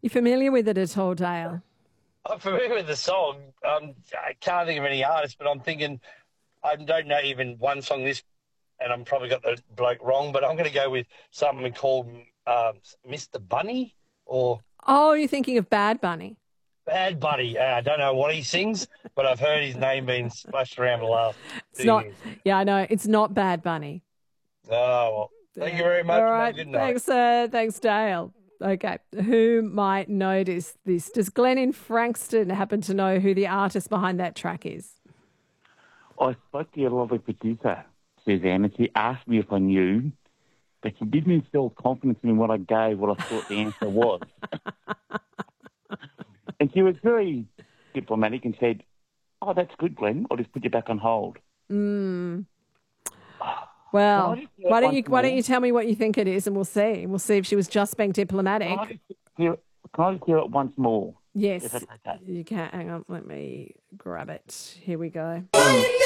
You familiar with it at all, Dale? I'm familiar with the song. I can't think of any artists, but I'm thinking I don't know even one song this, and I'm probably got the bloke wrong, but I'm going to go with something called Mr. Bunny or Oh, you're thinking of Bad Bunny. Bad Bunny. I don't know what he sings, but I've heard his name being splashed around the last It's two not, years. yeah, I know. It's not Bad Bunny. Oh, well, thank you Yeah. very All much. Have a right. good night. Thanks, Dale. Okay. Who might notice this? Does Glenn in Frankston happen to know who the artist behind that track is? I spoke to your lovely producer, Suzanne, and she asked me if I knew, but she didn't instill confidence in what I gave, what I thought the answer was. And she was very diplomatic and said, "Oh, that's good, Glenn. I'll just put you back on hold." Well, Can I just hear why it don't once you more? tell me what you think it is, and we'll see. We'll see if she was just being diplomatic. Can I just hear it once more? If Yes, that's okay. you can. Hang on, let me grab it. Here we go.